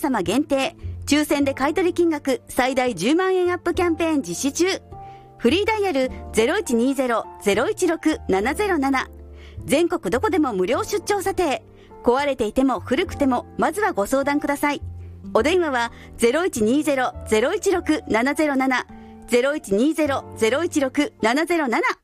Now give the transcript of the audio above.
様限定、抽選で買取金額最大10万円アップキャンペーン実施中。フリーダイヤル 0120-016-707。全国どこでも無料出張査定。壊れていても古くても、まずはご相談ください。お電話は 0120-016-707。0120-016-707